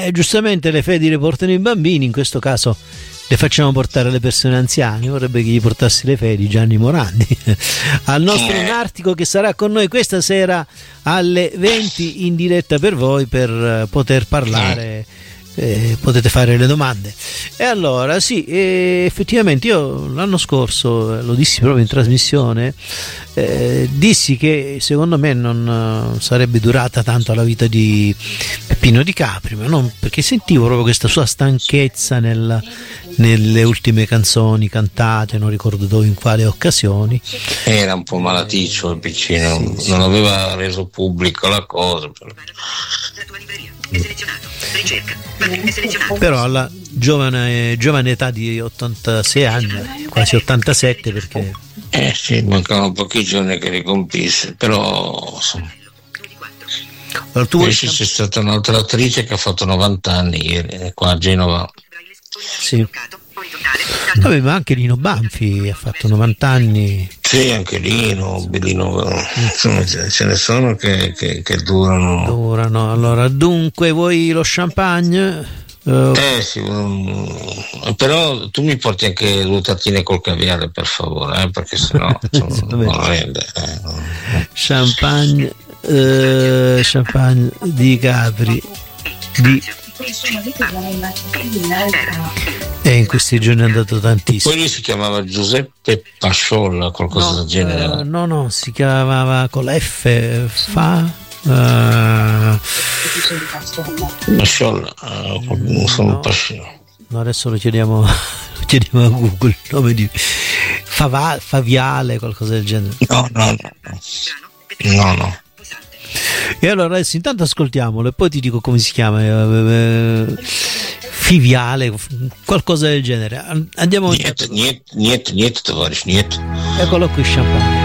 giustamente le fedi le portano i bambini, in questo caso le facciamo portare le persone anziane. Vorrebbe che gli portassi le fedi Gianni Morandi al nostro Nartico, che sarà con noi questa sera alle 20 in diretta per voi, per poter parlare. Potete fare le domande. E allora sì, effettivamente io l'anno scorso lo dissi proprio in trasmissione, dissi che secondo me non sarebbe durata tanto la vita di Peppino Di Capri, ma non perché sentivo proprio questa sua stanchezza nelle ultime canzoni cantate, non ricordo dove, in quale occasioni. Era un po' malaticcio il piccino, non aveva reso pubblico la cosa. Però alla giovane età di 86 anni, quasi 87, perché sì, mancavano pochi giorni che ricompisse, però allora, c'è stata un'altra attrice che ha fatto 90 anni ieri, qua a Genova. Sì. Vabbè, ma anche Lino Banfi ha fatto 90 anni. Sì, anche Lino, Bellino, insomma, ce ne sono che durano. Allora, dunque, vuoi lo champagne? Sì, però tu mi porti anche 2 tazzine col caviale, per favore, perché sennò non rende. Champagne di Capri e in questi giorni è andato tantissimo. Poi lui si chiamava Giuseppe Pasciolla, qualcosa del genere. No, si chiamava con la F. Pasciolla, non sono Pasciolla. No, adesso lo chiediamo a Google, il nome di Faviale, qualcosa del genere. No. E allora adesso intanto ascoltiamolo e poi ti dico come si chiama. Fiviale, qualcosa del genere. Andiamo. Niente, товарищ, niente. Eccolo qui, champagne.